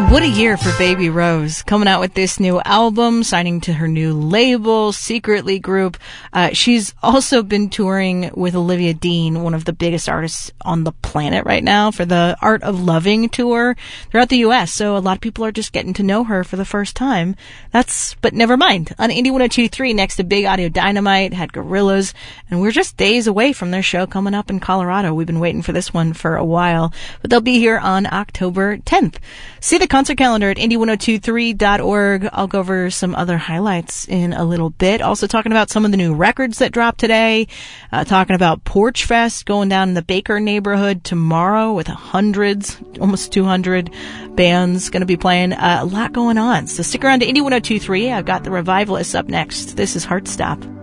What a year for Baby Rose, coming out with this new album, signing to her new label, Secretly Group. She's also been touring with Olivia Dean, one of the biggest artists on the planet right now, for the Art of Loving tour throughout the U.S. So a lot of people are just getting to know her for the first time. But never mind. On Indie 102.3, next to Big Audio Dynamite, had Gorillaz, and we're just days away from their show coming up in Colorado. We've been waiting for this one for a while, but they'll be here on October 10th. See the concert calendar at indie1023.org. I'll go over some other highlights in a little bit. Also talking about some of the new records that dropped today. Talking about Porch Fest going down in the Baker neighborhood tomorrow with hundreds, almost 200 bands going to be playing. A lot going on. So stick around to Indie 102.3. I've got the Revivalists up next. This is Heartstop.